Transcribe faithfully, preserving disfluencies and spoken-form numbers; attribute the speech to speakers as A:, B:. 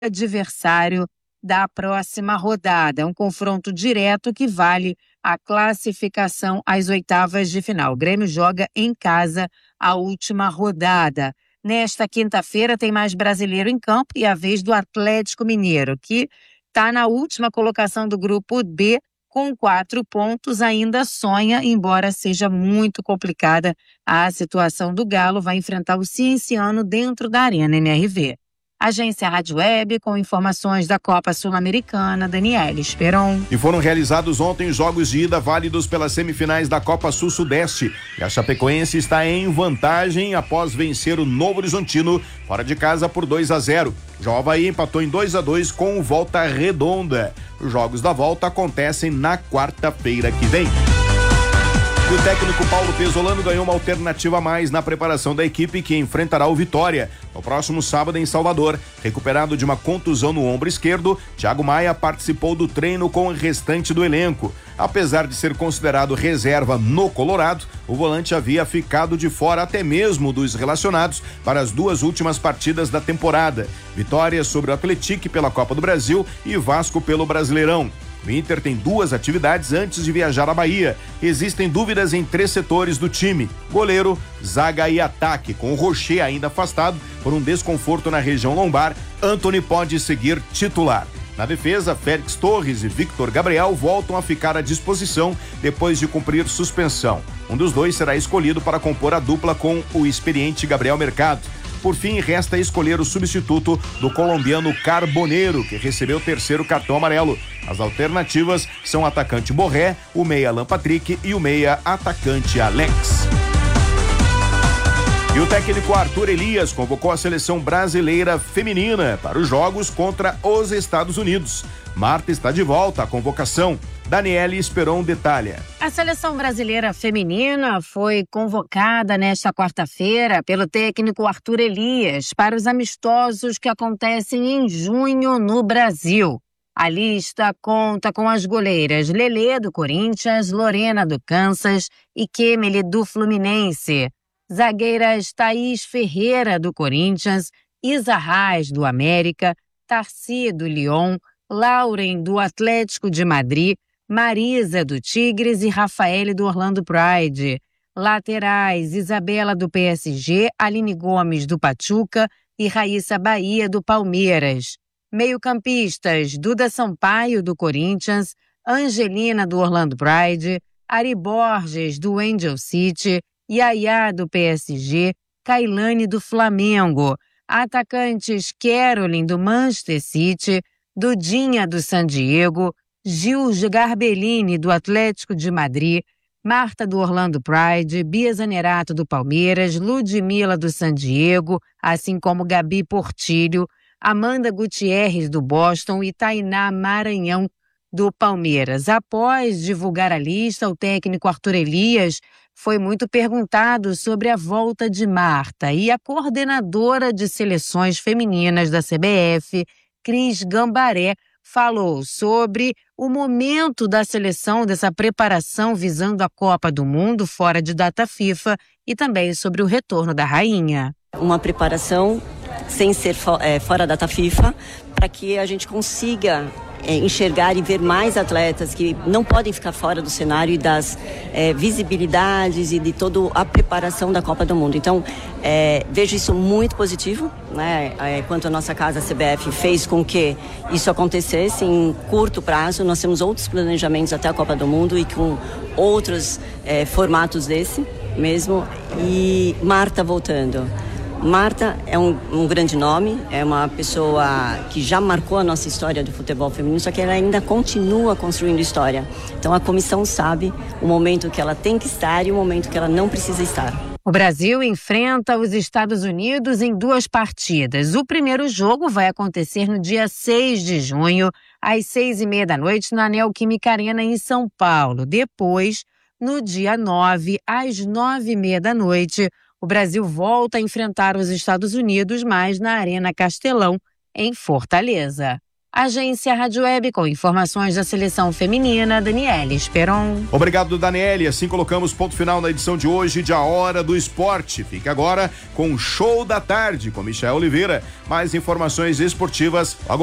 A: adversário da próxima rodada. É um confronto direto que vale a classificação às oitavas de final. O Grêmio joga em casa a última rodada. Nesta quinta-feira tem mais brasileiro em campo e a vez do Atlético Mineiro, que está na última colocação do grupo B com quatro pontos, ainda sonha, embora seja muito complicada a situação do Galo, vai enfrentar o Cienciano dentro da Arena M R V. Agência Rádio Web, com informações da Copa Sul-Americana, Daniele Esperon.
B: E foram realizados ontem jogos de ida válidos pelas semifinais da Copa Sul-Sudeste. E a Chapecoense está em vantagem após vencer o Novo Horizontino fora de casa por dois a zero. Já o Avaí empatou em dois a dois com o Volta Redonda. Os jogos da volta acontecem na quarta-feira que vem. E o técnico Paulo Pesolano ganhou uma alternativa a mais na preparação da equipe que enfrentará o Vitória no próximo sábado em Salvador. Recuperado de uma contusão no ombro esquerdo, Thiago Maia participou do treino com o restante do elenco. Apesar de ser considerado reserva no Colorado, o volante havia ficado de fora até mesmo dos relacionados para as duas últimas partidas da temporada. Vitória sobre o Atlético pela Copa do Brasil e Vasco pelo Brasileirão. O Inter tem duas atividades antes de viajar à Bahia. Existem dúvidas em três setores do time: goleiro, zaga e ataque. Com o Rocher ainda afastado por um desconforto na região lombar, Antony pode seguir titular. Na defesa, Félix Torres e Victor Gabriel voltam a ficar à disposição depois de cumprir suspensão. Um dos dois será escolhido para compor a dupla com o experiente Gabriel Mercado. Por fim, resta escolher o substituto do colombiano Carboneiro, que recebeu o terceiro cartão amarelo. As alternativas são o atacante Borré, o meia Alan Patrick e o meia atacante Alex. E o técnico Arthur Elias convocou a seleção brasileira feminina para os jogos contra os Estados Unidos. Marta está de volta à convocação. Daniele Esperon detalha.
A: A seleção brasileira feminina foi convocada nesta quarta-feira pelo técnico Arthur Elias para os amistosos que acontecem em junho no Brasil. A lista conta com as goleiras Lelê do Corinthians, Lorena do Kansas e Kemely do Fluminense. Zagueiras Thaís Ferreira do Corinthians, Isa Reis do América, Tarci do Lyon, Lauren do Atlético de Madrid, Marisa do Tigres e Rafaele do Orlando Pride. Laterais, Isabela do P S G, Aline Gomes do Pachuca e Raíssa Bahia do Palmeiras. Meio-campistas, Duda Sampaio do Corinthians, Angelina do Orlando Pride, Ari Borges do Angel City, Yaya do P S G, Kailane do Flamengo. Atacantes, Caroline do Manchester City, Dudinha do San Diego, Gil Garbellini do Atlético de Madrid, Marta do Orlando Pride, Bia Zanerato do Palmeiras, Ludmila do San Diego, assim como Gabi Portilho, Amanda Gutierrez do Boston e Tainá Maranhão do Palmeiras. Após divulgar a lista, o técnico Arthur Elias foi muito perguntado sobre a volta de Marta e a coordenadora de seleções femininas da C B F, Cris Gambaré, falou sobre o momento da seleção, dessa preparação visando a Copa do Mundo fora de data FIFA e também sobre o retorno da rainha.
C: Uma preparação sem ser fo- é, fora da data FIFA para que a gente consiga é, enxergar e ver mais atletas que não podem ficar fora do cenário e das é, visibilidades e de toda a preparação da Copa do Mundo. Então, é, vejo isso muito positivo, né? É, quanto a nossa casa, a C B F, fez com que isso acontecesse em curto prazo. Nós temos outros planejamentos até a Copa do Mundo e com outros é, formatos desse mesmo. E Marta voltando. Marta é um, um grande nome, é uma pessoa que já marcou a nossa história do futebol feminino, só que ela ainda continua construindo história. Então a comissão sabe o momento que ela tem que estar e o momento que ela não precisa estar.
A: O Brasil enfrenta os Estados Unidos em duas partidas. O primeiro jogo vai acontecer no dia seis de junho, às seis e meia da noite, na Neoquímica Arena, em São Paulo. Depois, no dia nove, às nove e meia da noite, o Brasil volta a enfrentar os Estados Unidos, mas na Arena Castelão, em Fortaleza. Agência Rádio Web com informações da seleção feminina, Daniele Esperon.
B: Obrigado, Daniele. Assim colocamos ponto final na edição de hoje de A Hora do Esporte. Fique agora com o Show da Tarde com Michel Oliveira. Mais informações esportivas logo